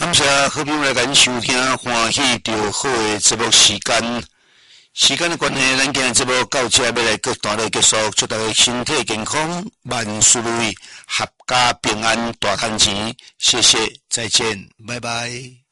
感谢好朋友来咱收听，欢喜就好的节目时间。时间的关系，咱今日节目到这要来各段落结束，祝大家身体健康，万事如意，阖家平安，大赚钱。谢谢，再见，拜拜。